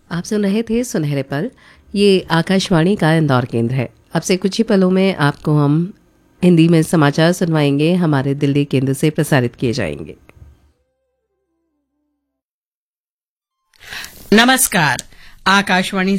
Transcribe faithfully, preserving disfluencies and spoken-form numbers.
आप सुन रहे थे सुनहरे पल। ये आकाशवाणी का इंदौर केंद्र है। अब से कुछ ही पलों में आपको हम हिंदी में समाचार सुनवाएंगे, हमारे दिल्ली केंद्र से प्रसारित किए जाएंगे। नमस्कार, आकाशवाणी